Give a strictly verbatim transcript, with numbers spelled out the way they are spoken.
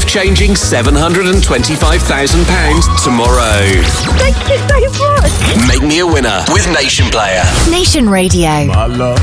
life-changing seven hundred twenty-five thousand pounds tomorrow. Thank you so much. Make me a winner with Nation Player. Nation Radio. My love.